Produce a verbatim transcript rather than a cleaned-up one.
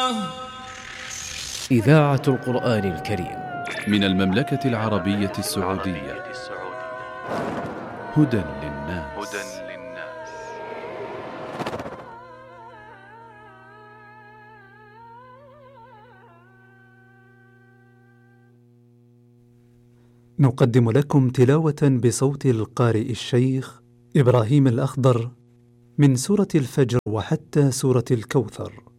إذاعة القرآن الكريم من المملكة العربية السعودية. هدى للناس. نقدم لكم تلاوة بصوت القارئ الشيخ إبراهيم الأخضر من سورة الفجر وحتى سورة الكوثر.